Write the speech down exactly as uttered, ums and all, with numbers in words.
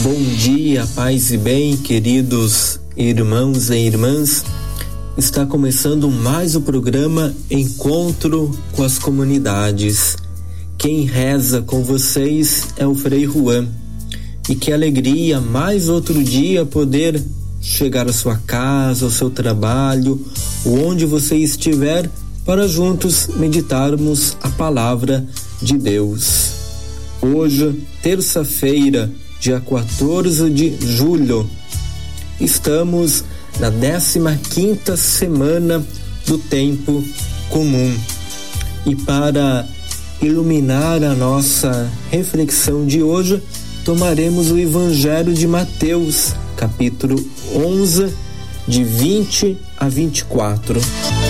Bom dia, paz e bem, queridos irmãos e irmãs. Está começando mais o programa Encontro com as Comunidades. Quem reza com vocês é o Frei Juan. E que alegria, mais outro dia, poder chegar à sua casa, ao seu trabalho, onde você estiver, para juntos meditarmos a palavra de Deus. Hoje, terça-feira, dia quatorze de julho, estamos na décima quinta semana do tempo comum. E para iluminar a nossa reflexão de hoje, tomaremos o Evangelho de Mateus, capítulo onze, de vinte a vinte e quatro.